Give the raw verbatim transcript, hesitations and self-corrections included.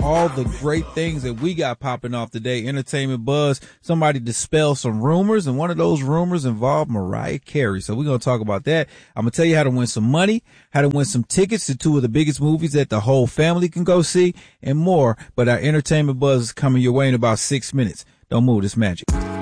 all the great things that we got popping off today. Entertainment buzz. Somebody dispelled some rumors, and one of those rumors involved Mariah Carey. So we're going to talk about that. I'm going to tell you how to win some money, how to win some tickets to two of the biggest movies that the whole family can go see, and more. But our entertainment buzz is coming your way in about six minutes. Don't move. This magic.